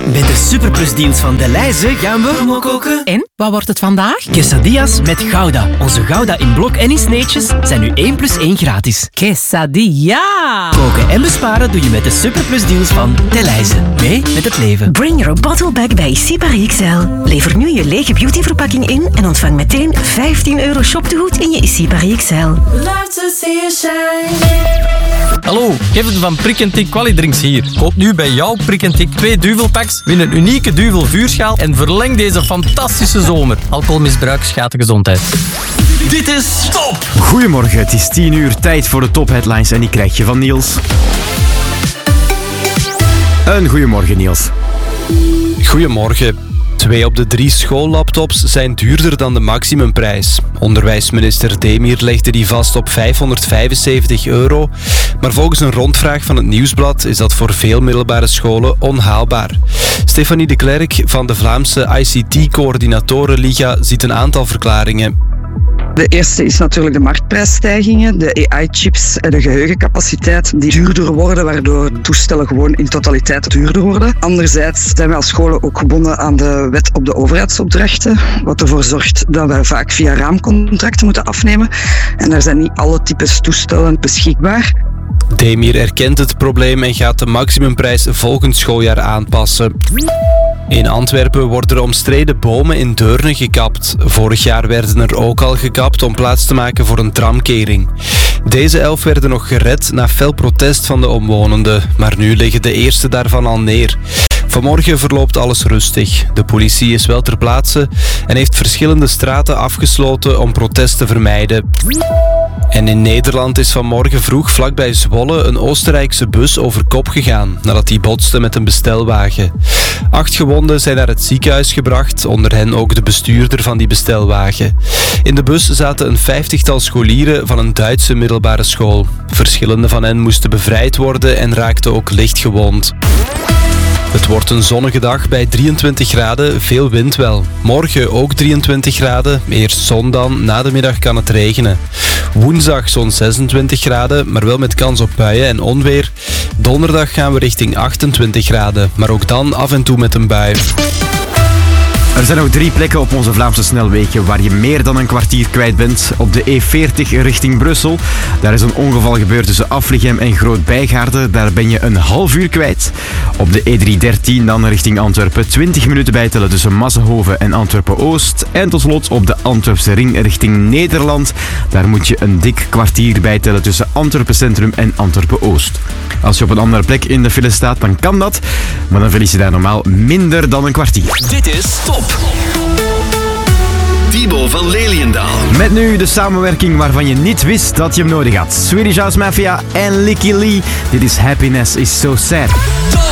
Met de Superplus-deals van Delhaize gaan we momo koken. En, wat wordt het vandaag? Quesadillas met Gouda. Onze Gouda in blok en in sneetjes zijn nu 1 + 1 gratis. Quesadilla! Koken en besparen doe je met de Superplus-deals van Delhaize. Mee met het leven. Bring your bottle back bij Sipari XL. Lever nu je lege beautyverpakking in en ontvang meteen €15 shoptegoed in je Sipari XL. Love to see you shine. Hallo, Kevin van Prick & Tick Qualidrinks hier. Koop nu bij jouw Prick & Tick 2 duvelpacks, win een unieke duvel vuurschaal en verleng deze fantastische zomer. Alcoholmisbruik schaadt de gezondheid. Dit is Top! Goedemorgen, het is 10 uur, tijd voor de topheadlines en die krijg je van Niels. Een goedemorgen, Niels. Goedemorgen. 2 op de 3 schoollaptops zijn duurder dan de maximumprijs. Onderwijsminister Demir legde die vast op €575. Maar volgens een rondvraag van het Nieuwsblad is dat voor veel middelbare scholen onhaalbaar. Stefanie de Klerk van de Vlaamse ICT-coördinatorenliga ziet een aantal verklaringen. De eerste is natuurlijk de marktprijsstijgingen, de AI-chips en de geheugencapaciteit die duurder worden, waardoor toestellen gewoon in totaliteit duurder worden. Anderzijds zijn wij als scholen ook gebonden aan de wet op de overheidsopdrachten, wat ervoor zorgt dat wij vaak via raamcontracten moeten afnemen. En daar zijn niet alle types toestellen beschikbaar. Demir erkent het probleem en gaat de maximumprijs volgend schooljaar aanpassen. In Antwerpen worden er omstreden bomen in Deurne gekapt. Vorig jaar werden er ook al gekapt om plaats te maken voor een tramkering. Deze 11 werden nog gered na fel protest van de omwonenden, maar nu liggen de eerste daarvan al neer. Vanmorgen verloopt alles rustig. De politie is wel ter plaatse en heeft verschillende straten afgesloten om protest te vermijden. En in Nederland is vanmorgen vroeg vlakbij Zwolle een Oostenrijkse bus over kop gegaan nadat die botste met een bestelwagen. 8 gewonden zijn naar het ziekenhuis gebracht, onder hen ook de bestuurder van die bestelwagen. In de bus zaten een 50-tal scholieren van een Duitse middelbare school. Verschillende van hen moesten bevrijd worden en raakten ook licht gewond. Het wordt een zonnige dag bij 23 graden, veel wind wel. Morgen ook 23 graden, eerst zon dan, na de middag kan het regenen. Woensdag zo'n 26 graden, maar wel met kans op buien en onweer. Donderdag gaan we richting 28 graden, maar ook dan af en toe met een bui. Er zijn nog 3 plekken op onze Vlaamse snelwegen waar je meer dan een kwartier kwijt bent. Op de E40 richting Brussel. Daar is een ongeval gebeurd tussen Afligem en Groot-Bijgaarde. Daar ben je een half uur kwijt. Op de E313 dan richting Antwerpen. 20 minuten bijtellen tussen Massenhoven en Antwerpen-Oost. En tot slot op de Antwerpse ring richting Nederland. Daar moet je een dik kwartier bijtellen tussen Antwerpen Centrum en Antwerpen-Oost. Als je op een andere plek in de file staat, dan kan dat. Maar dan verlies je daar normaal minder dan een kwartier. Dit is Top! Thibaut van Leliendaal. Met nu de samenwerking waarvan je niet wist dat je hem nodig had. Swedish House Mafia en Licky Lee. Dit is Happiness is So Sad.